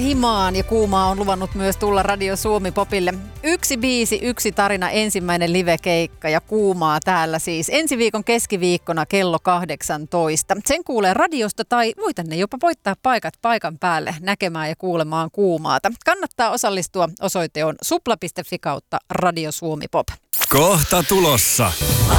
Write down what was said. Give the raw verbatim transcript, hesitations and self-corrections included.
himaan ja Kuumaa on luvannut myös tulla Radio Suomi Popille. Yksi biisi, yksi tarina, ensimmäinen livekeikka ja Kuumaa täällä siis ensi viikon keskiviikkona kello kahdeksantoista. Sen kuulee radiosta tai voi tänne jopa voittaa paikat paikan päälle näkemään ja kuulemaan Kuumaata. Kannattaa osallistua, osoite on supla piste fi kautta Radio Suomi Pop. Kohta tulossa.